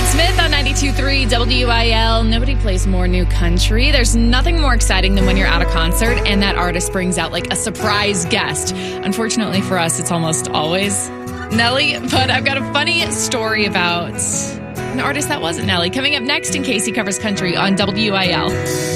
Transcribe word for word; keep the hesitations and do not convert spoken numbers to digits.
Smith on ninety-two point three W I L. Nobody plays more new country. There's nothing more exciting than when you're at a concert and that artist brings out like a surprise guest. Unfortunately for us, it's almost always Nelly. But I've got a funny story about an artist that wasn't Nelly coming up next in Casey Covers Country on W I L.